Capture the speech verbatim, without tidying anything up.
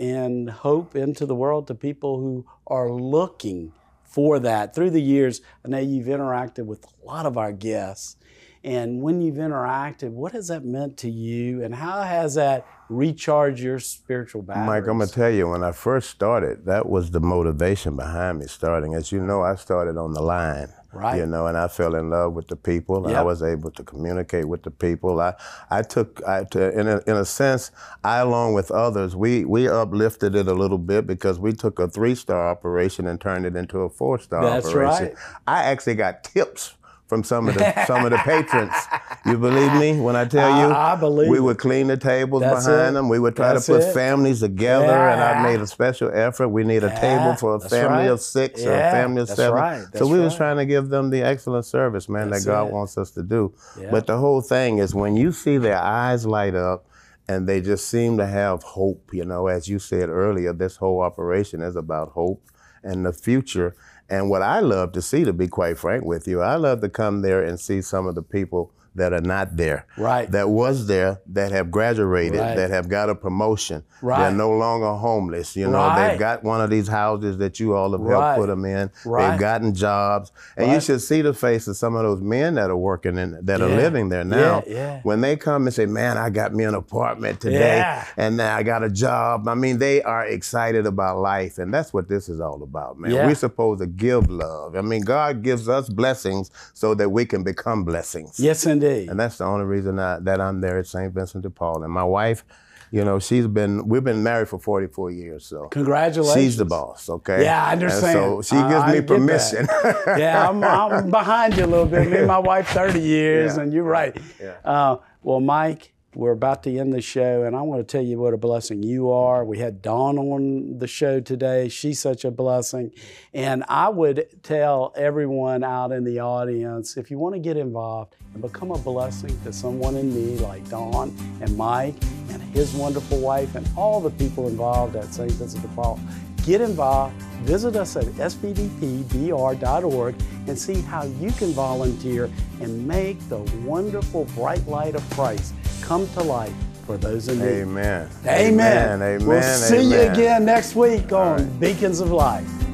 and hope into the world to people who are looking for that. Through the years, I know you've interacted with a lot of our guests. And when you've interacted, what has that meant to you, and how has that recharged your spiritual batteries? Mike, I'm gonna tell you, when I first started, that was the motivation behind me starting. As you know, I started on the line. Right. You know, and I fell in love with the people, and Yep. I was able to communicate with the people. I, I took, I, to, in, a, in a sense, I, along with others, we, we uplifted it a little bit because we took a three-star operation and turned it into a four-star That's operation. right. I actually got tips from some of the some of the patrons. You believe me when I tell you? I, I believe we it. would clean the tables That's behind it. them. We would try That's to put it. families together, Yeah. and I made a special effort. We need a Yeah, table for a that's family right. of six Yeah, or a family of that's seven. right. That's so we right. was trying to give them the excellent service, man, That's that God it. wants us to do. Yeah. But the whole thing is when you see their eyes light up, and they just seem to have hope. You know, as you said earlier, this whole operation is about hope and the future. And what I love to see, to be quite frank with you, I love to come there and see some of the people that are not there, Right. that was there, that have graduated, Right. that have got a promotion. Right. They're no longer homeless. You know, Right. they've got one of these houses that you all have Right. helped put them in. Right. They've gotten jobs. And you Right. should see the face of some of those men that are working in, that are Yeah. living there now. Yeah, yeah. When they come and say, man, I got me an apartment today, Yeah. and now I got a job. I mean, they are excited about life, and that's what this is all about, man. Yeah. We're supposed to give love. I mean, God gives us blessings so that we can become blessings. Yes, indeed. And that's the only reason I, that I'm there at Saint Vincent de Paul. And my wife, you know, she's been, we've been married for forty-four years, so. Congratulations. She's the boss, okay? Yeah, I understand. And so she I- gives I me get permission. that. Yeah, I'm, I'm behind you a little bit. Me and my wife, thirty years, Yeah. and you're right. Yeah. Uh, well, Mike, we're about to end the show, and I want to tell you what a blessing you are. We had Dawn on the show today. She's such a blessing. And I would tell everyone out in the audience, if you want to get involved and become a blessing to someone in need, like Dawn and Mike and his wonderful wife and all the people involved at Saint Vincent de Paul, get involved. Visit us at S V D P B R dot org and see how you can volunteer and make the wonderful bright light of Christ come to life for those in need. Amen. Amen. Amen. We'll see you Amen. again next week on right. Beacons of Life.